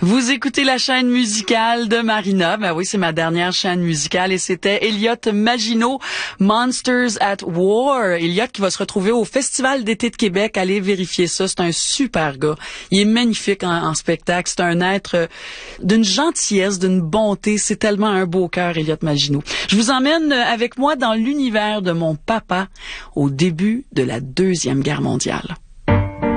Vous écoutez la chaîne musicale de Marina. Ben oui, c'est ma dernière chaîne musicale et c'était Elliot Maginot, Monsters at War. Elliot qui va se retrouver au Festival d'été de Québec. Allez vérifier ça. C'est un super gars. Il est magnifique en spectacle. C'est un être d'une gentillesse, d'une bonté. C'est tellement un beau cœur, Elliot Maginot. Je vous emmène avec moi dans l'univers de mon papa au début de la Deuxième Guerre mondiale.